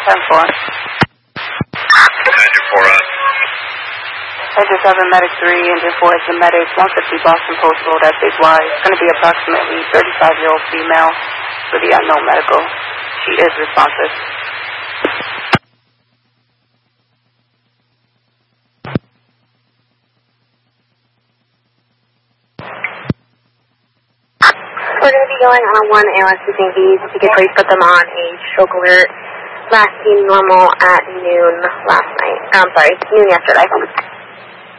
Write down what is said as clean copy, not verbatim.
10-4. Engine 4 on. Engine 7, Medic 3, Engine 4 is the Medic, 150 Boston Post Road at Big Y. It's going to be approximately 35-year-old female for the unknown medical. She is responsive. We're going to be going on 1 ALS using these. If you could please put them on a stroke alert. Last seen normal at noon last night. Noon yesterday.